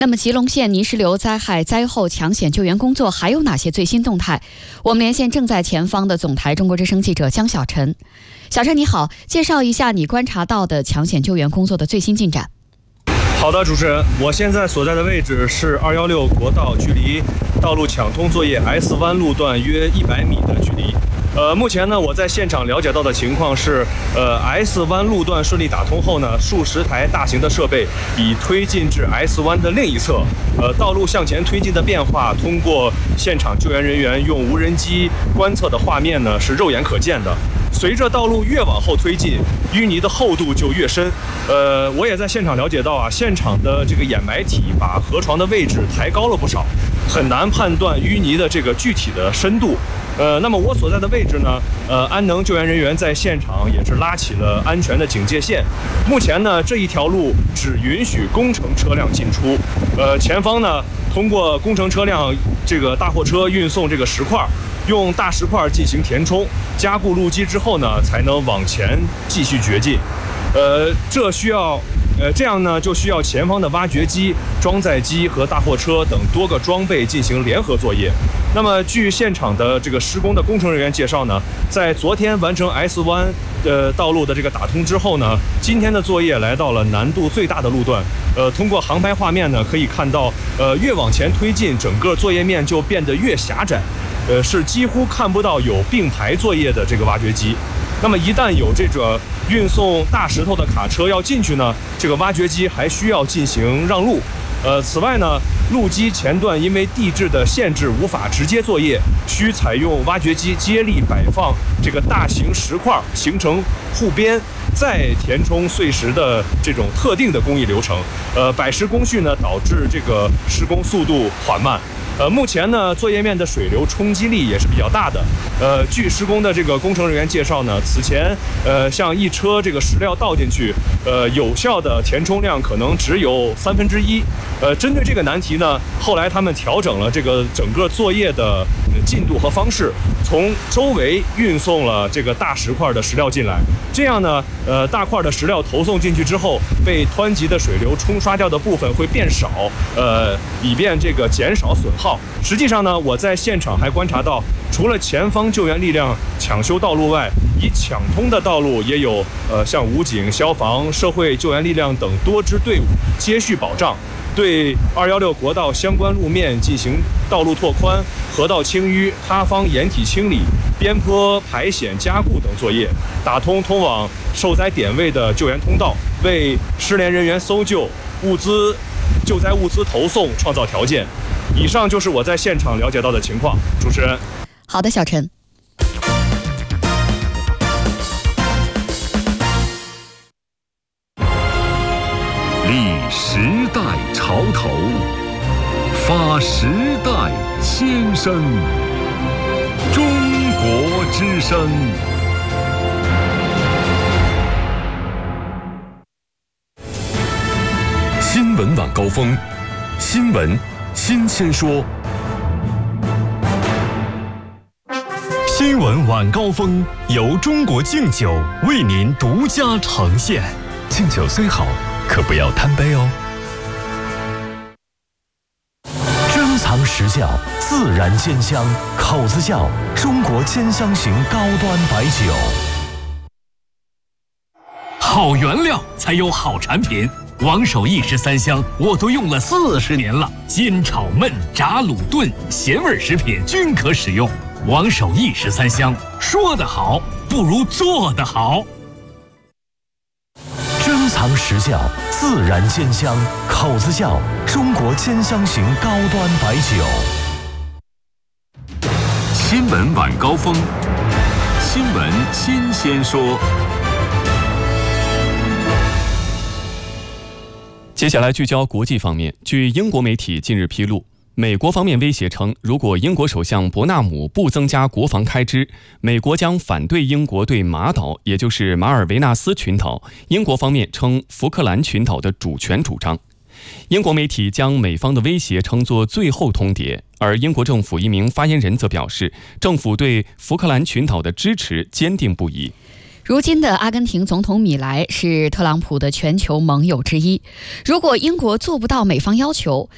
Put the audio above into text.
那么吉隆县泥石流灾害灾后抢险救援工作还有哪些最新动态？我们连线正在前方的总台中国之声记者江小晨。小晨你好，介绍一下你观察到的抢险救援工作的最新进展。 好的，主持人，我现在所在的位置是216国道，距离道路抢通作业 S 湾路段约100米的距离。目前呢，我在现场了解到的情况是，S 湾路段顺利打通后呢，数十台大型的设备已推进至 S 湾的另一侧。道路向前推进的变化，通过现场救援人员用无人机观测的画面呢，是肉眼可见的。随着道路越往后推进，淤泥的厚度就越深。我也在现场了解到啊，现场的这个掩埋体把河床的位置抬高了不少，很难判断淤泥的这个具体的深度。那么我所在的位置呢，安能救援人员在现场也是拉起了安全的警戒线。目前呢，这一条路只允许工程车辆进出。前方呢，通过工程车辆这个大货车运送这个石块，用大石块进行填充，加固路基之后呢，才能往前继续掘进。这样呢，就需要前方的挖掘机、装载机和大货车等多个装备进行联合作业。那么，据现场的这个施工的工程人员介绍呢，在昨天完成 S 湾道路的这个打通之后呢，今天的作业来到了难度最大的路段。通过航拍画面呢，可以看到，越往前推进，整个作业面就变得越狭窄，是几乎看不到有并排作业的这个挖掘机。那么一旦有这个运送大石头的卡车要进去呢，这个挖掘机还需要进行让路。此外呢，路基前段因为地质的限制无法直接作业，需采用挖掘机接力摆放这个大型石块形成护边，再填充碎石的这种特定的工艺流程。摆石工序呢，导致这个施工速度缓慢。目前呢，作业面的水流冲击力也是比较大的。据施工的这个工程人员介绍呢，此前像一车这个石料倒进去，有效的填充量可能只有1/3。针对这个难题呢，后来他们调整了这个整个作业的进度和方式，从周围运送了这个大石块的石料进来。这样呢，大块的石料投送进去之后，被湍急的水流冲刷掉的部分会变少，以便这个减少损耗。实际上呢，我在现场还观察到，除了前方救援力量抢修道路外，已抢通的道路也有像武警、消防、社会救援力量等多支队伍接续保障，对216国道相关路面进行道路拓宽、河道清淤、塌方掩体清理、边坡排险加固等作业，打通通往受灾点位的救援通道，为失联人员搜救、救灾物资投送创造条件。以上就是我在现场了解到的情况。主持人， 好的，小陈。 立时代潮头，发时代先声。中国之声。新闻晚高峰，新闻新鲜说。新闻晚高峰由中国敬酒为您独家呈现。敬酒虽好，可不要贪杯哦。珍藏实窖，自然鲜香，口子窖，中国兼香型高端白酒。 好原料才有好产品。王守义13香我都用了40年了，煎炒焖炸卤炖咸味食品均可使用。王守义13香，说得好不如做得好。 珍藏实窖，自然鲜香，口子窖，中国兼香型高端白酒。新闻晚高峰，新闻新鲜说。 接下来聚焦国际方面，据英国媒体近日披露，美国方面威胁称，如果英国首相伯纳姆不增加国防开支，美国将反对英国对马岛，也就是马尔维纳斯群岛，英国方面称福克兰群岛的主权主张。英国媒体将美方的威胁称作最后通牒，而英国政府一名发言人则表示，政府对福克兰群岛的支持坚定不移。 如今的阿根廷总统米莱是特朗普的全球盟友之一。如果英国做不到美方要求，